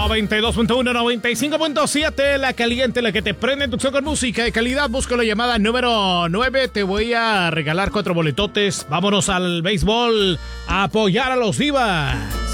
92.1, 95.7, la caliente, la que te prende tu con música de calidad. Busco la llamada número 9. Te voy a regalar 4 boletotes. Vámonos al béisbol a apoyar a los Divas.